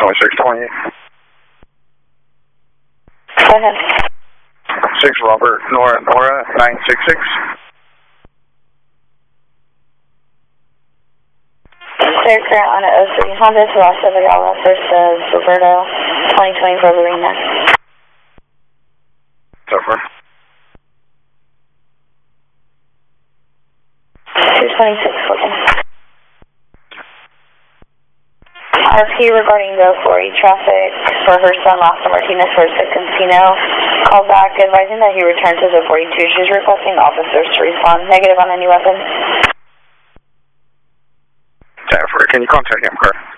2628. Go ahead. 6 Robert Nora 966. Clear current on a 03 Honda Terraza Vidala versus Roberto 2024 Lorena. Over. 226 looking. RP regarding the 4E traffic for her son Lázaro Martinez for Casino. Called back advising that he returned to the 42. She's requesting officers to respond negative on any weapon. Jennifer, can you contact him, Kurt?